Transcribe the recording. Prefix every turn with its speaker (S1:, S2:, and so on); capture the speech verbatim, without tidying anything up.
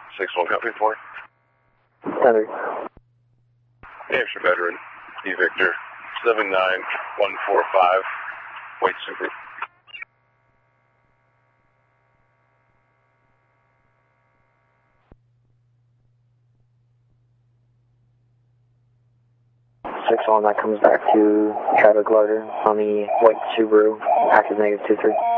S1: six one copy for.
S2: Thunder.
S1: Hampshire veteran, E Victor, seven nine one four five, White Super.
S2: six one, that comes back to traffic larder on the white Subaru, active negative two three.